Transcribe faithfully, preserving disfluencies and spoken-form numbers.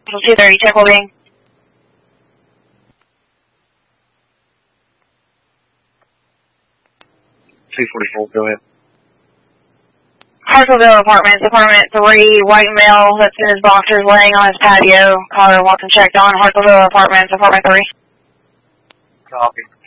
two thirty, check well-being. two forty-four, go ahead. Hartsville Apartments, apartment three, white male that's in his boxers laying on his patio. Caller wants him checked on. Hartsville Apartments, apartment three. Copy.